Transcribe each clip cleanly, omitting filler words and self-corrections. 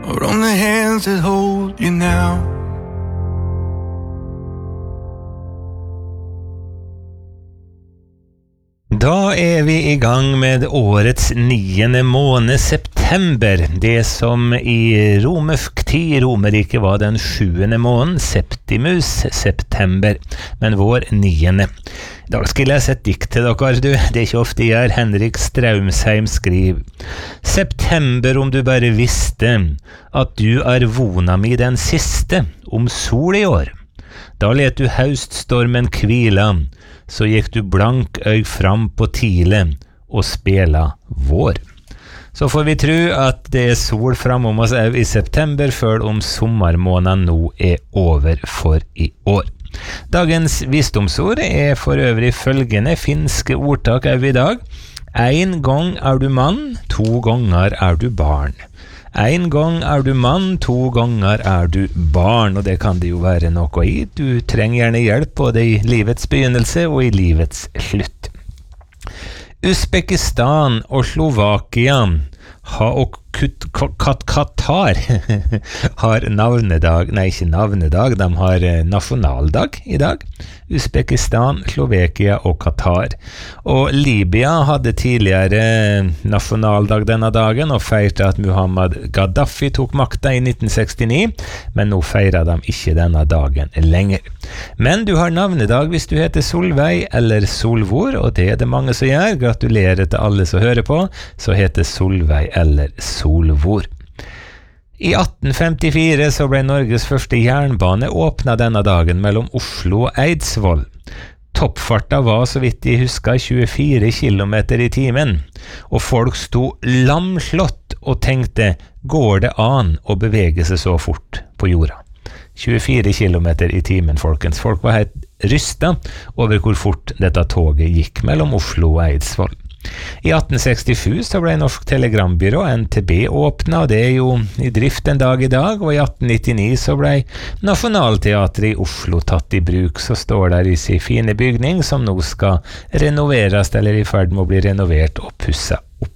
Or on the hands that hold you now. Da vi I gang med årets 9. måned, september, det som I romersk tid I Romerike var den 7. måneden, Septimus, september, men vår 9. I dag skal jeg lese et dikt til dere, du. Det ikke ofte jeg gjør. Henrik Straumsheim skriver: September, om du bare visste at du vona mi den siste om sol I år. Da let du hauststormen kvila, så gikk du blank øy fram på tile og spela vår. Så får vi tro at det sol framom oss I september, før om sommermåneden nå over for I år. Dagens visdomsord for øvrig følgende finske ordtak I dag. En gang du mann, 2 ganger du barn. En gang du mann, 2 ganger du barn, og det kan det jo være noe I. Du trenger gjerne hjelp både I livets begynnelse og I livets slutt. Uzbekistan og Slovakia og Qatar har navnedag, nei ikke navnedag, de har nasjonaldag I dag. Uzbekistan, Slovakia og Qatar. Og Libya hadde tidligere nasjonaldag denne dagen og feirte at Muhammad Gaddafi tok makta I 1969, men nå feirer de ikke denne dagen lenger. Men du har navnedag hvis du heter Solveig eller Solvor, og det det mange som gjør. Gratulerer til alle som hører på, så heter Solveig eller Solvor. I 1854 så ble Norges første jernbane åpnet denne dagen mellom Oslo og Eidsvoll. Toppfarta var, så vidt jeg husker, 24 kilometer I timen, og folk sto lamslått og tenkte, går det an å bevege seg så fort på jorda? 24 kilometer I timen, folkens. Folk var helt rystet over hvor fort dette toget gikk mellom Oslo og Eidsvoll. I 1867 så ble Norsk Telegrambyrå, NTB, åpnet, og det jo I drift en dag I dag, og I 1899 så ble Nationaltheatret I Oslo tatt I bruk, så står der I sin fine bygning som nå skal renoveres, eller I ferd med å bli renovert og pusset opp.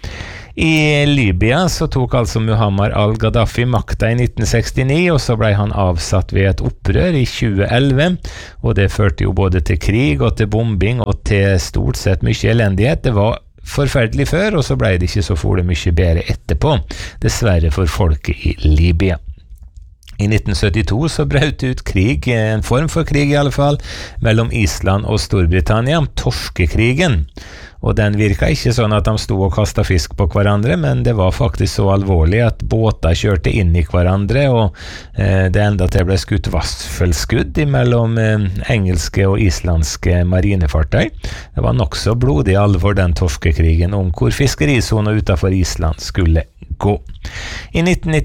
I Libya så tok altså Muammar al-Gaddafi makta I 1969, og så ble han avsatt ved et opprør I 2011, og det førte jo både til krig og til bombing og til stort sett mye elendighet. Det var forferdelig før, og så ble det ikke så fort mye bedre etterpå, dessverre for folket I Libya. I 1972 så brøt ut krig, en form for krig I alle fall, mellom Island og Storbritannia, Torskekrigen. Og den virket ikke sånn at de stod og kastet fisk på hverandre, men det var faktisk så alvorlig at båter kjørte inn I hverandre, og det enda til ble skutt vassfølskudd mellom engelske og islandske marinefartøy. Det var nok så blodig alvor den torskekrigen om hvor fiskerisonen utenfor Island skulle gå. I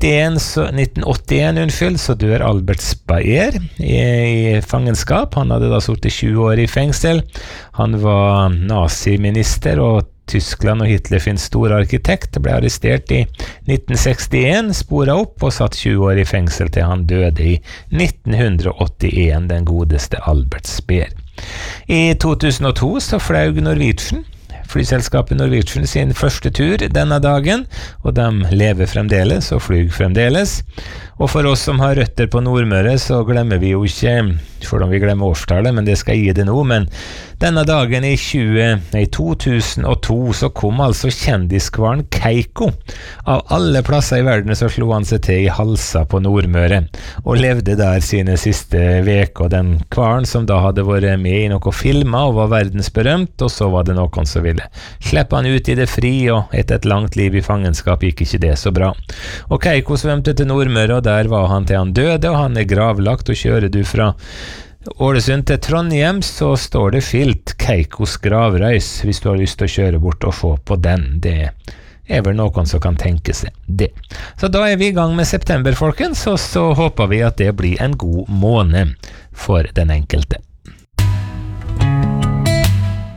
1981 så dør Albert Speer I fangenskap. Han hadde da suttet 20 år I fengsel. Han var naziminister, og Tyskland og Hitler sin store arkitekt, ble arrestert I 1961, sporet opp og satt 20 år I fengsel til han døde I 1981, den godeste Albert Speer. I 2002 så fløy Norwegian, flyselskapet Norwegian, sin første tur denne dagen, og de lever fremdeles og flyg fremdeles. Og for oss som har røtter på Nordmøre, så glemmer vi jo ikke, for om vi glemmer årstallet, men det skal jeg gi det nå, men denne dagen I 2002 så kom altså kjendiskvaren Keiko. Av alle plasser I verden så slo han seg til I Halsa på Nordmøre, og levde der sine siste veker, og den kvaren som da hadde vært med I noen filmer og var verdensberømt, og så var det noen som ville slippe han ut I det fri, og etter et langt liv I fangenskap gikk ikke det så bra. Og Keiko svømte til Nordmøre, og der var han til han døde, og han gravlagt, og kjører du fra Ålesund til Trondheim, så står det skilt Keikos gravreis, hvis du har lyst til å kjøre bort og se på den. Det vel noen som kan tenke seg det. Så da vi I gang med september, folkens, og så håper vi at det blir en god måned for den enkelte.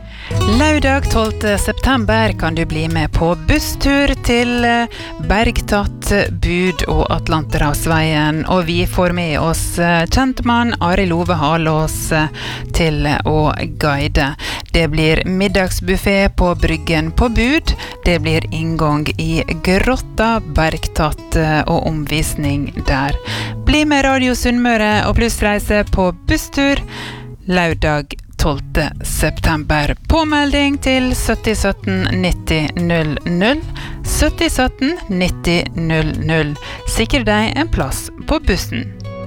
Lørdag 12. september kan du bli med på busstur til Bergtatt, Bud og Atlanterhavsveien, og vi får med oss kjentmann Arild Ove Halås til å guide. Det blir middagsbuffet på Bryggen på Bud, det blir inngang i Grotta, Bergtatt og omvisning der. Bli med Radio Sunnmøre og plussreise på busstur lørdag 12. september. Påmelding til 7017 90 00. 7017 90 00. Sikre deg en plass på bussen.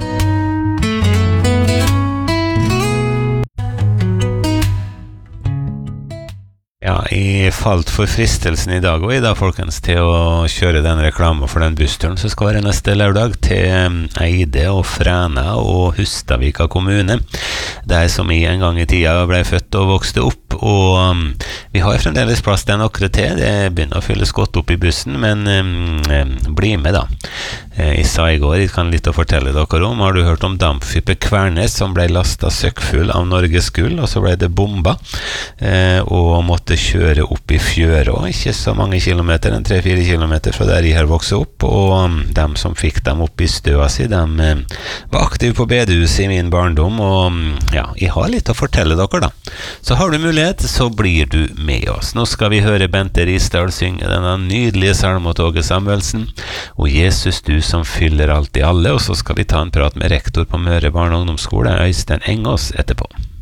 Ja, jeg falt for fristelsen i dag, og i dag, folkens, til å kjøre den reklamen for den bussturen som skal være neste lørdag til Eide og Fræna og Hustadvika kommune. Der som jeg en gang i tida ble født og vokste opp, og vi har fremdeles plass til akkurat til. Det begynner å fylles godt opp i bussen, men bli med da. Jeg sa i går, jeg kan litt å fortelle dere om. Har du hørt om dampskipet Kvernes som ble lastet søkkfull av Norges gull, og så ble det bomba, og måtte kjøre opp i fjøra, ikke så mange kilometer, 3-4 kilometer fra der jeg har vokset opp, og dem som fikk dem opp i støa si, dem var aktive på bedehuset i min barndom, og ja, jeg har litt å fortelle dere da. Så har du mulighet, så blir du med oss. Nå skal vi høre Bente Risdal synge denne nydelige salmen til Åge Samuelsen, og Jesus du som fyller alt i alle, og så skal vi ta en prat med rektor på Møre barne- og ungdomsskole, Øystein Engås, etterpå.